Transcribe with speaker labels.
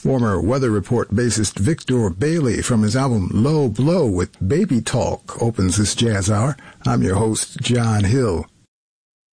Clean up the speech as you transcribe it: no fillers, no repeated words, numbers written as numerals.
Speaker 1: Former Weather Report bassist Victor Bailey from his album Low Blow with Baby Talk opens this jazz hour. I'm your host, John Hill.